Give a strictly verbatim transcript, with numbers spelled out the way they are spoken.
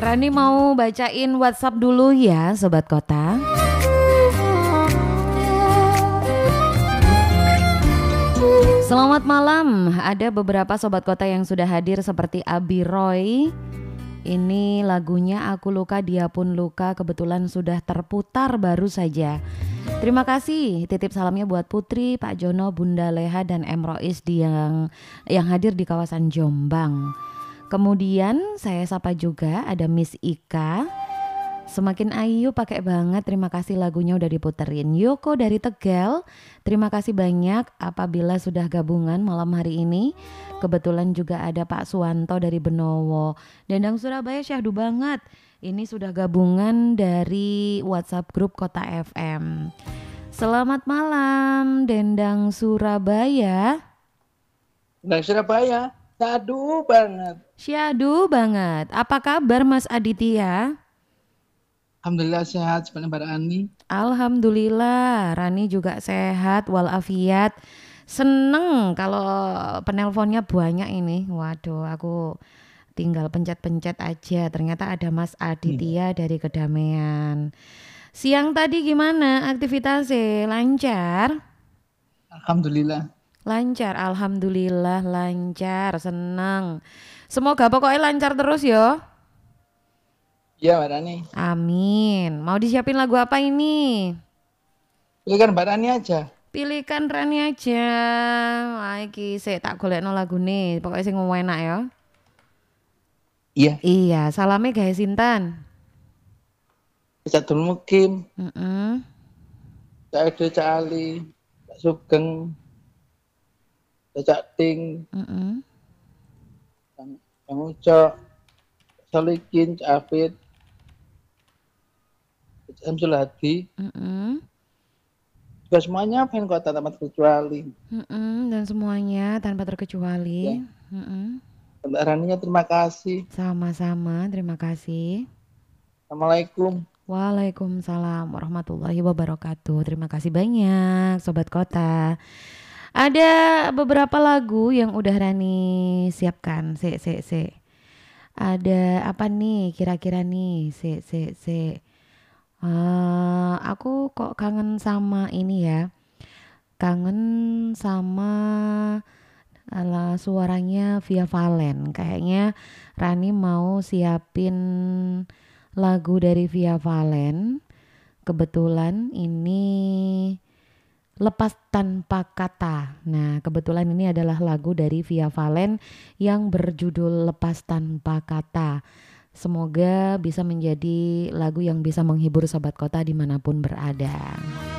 Rani mau bacain WhatsApp dulu ya Sobat Kota. Selamat malam, ada beberapa Sobat Kota yang sudah hadir seperti Abi Roy. Ini lagunya Aku Luka Dia Pun Luka, kebetulan sudah terputar baru saja. Terima kasih, titip salamnya buat Putri, Pak Jono, Bunda Leha dan Em Rois di yang yang hadir di kawasan Jombang. Kemudian saya sapa juga ada Miss Ika. Semakin ayu pakai banget, terima kasih lagunya udah diputerin. Yoko dari Tegal, terima kasih banyak apabila sudah gabungan malam hari ini. Kebetulan juga ada Pak Suwanto dari Benowo. Dendang Surabaya syahdu banget. Ini sudah gabungan dari WhatsApp grup Kota F M. Selamat malam Dendang Surabaya. Dendang Surabaya, syahdu banget. Syahdu banget. Apa kabar Mas Aditya? Alhamdulillah sehat, sebenarnya Mbak Rani. Alhamdulillah, Rani juga sehat walafiat. Seneng kalau penelponnya banyak ini. Waduh, aku tinggal pencet-pencet aja. Ternyata ada Mas Aditya hmm. dari Kedamaian. Siang tadi gimana aktivitasnya? Lancar? Alhamdulillah. Lancar, alhamdulillah lancar, seneng. Semoga pokoknya lancar terus yo. Iya Mbak Rani. Amin. Mau disiapin lagu apa ini? Pilihkan Mbak Rani aja. Pilihkan Rani aja. Wah iki sik tak golekno lagune. Pokoknya sing enak ya. Iya. Iya, salame gawe sinten? Catul Mukim. Heeh. Cak Edo, Cak Ali, Cak Sugeng, Cak Ting. Heeh. Kang Ucok, Solikin, Cak Afid, Samsul Hadi. Mm-mm. Juga semuanya fan Kota tanpa terkecuali. Mm-mm. Dan semuanya tanpa terkecuali. Ya. Mm-mm. Mbak Raninya terima kasih. Sama-sama, terima kasih. Assalamualaikum. Waalaikumsalam warahmatullahi wabarakatuh. Terima kasih banyak Sobat Kota. Ada beberapa lagu yang udah Rani siapkan. Se se se. Ada apa nih kira-kira nih? Se se se. Uh, aku kok kangen sama ini ya, kangen sama ala suaranya Via Valen. Kayaknya Rani mau siapin lagu dari Via Valen. Kebetulan ini Lepas Tanpa Kata. Nah kebetulan ini adalah lagu dari Via Valen yang berjudul Lepas Tanpa Kata. Semoga bisa menjadi lagu yang bisa menghibur Sobat Kota dimanapun berada.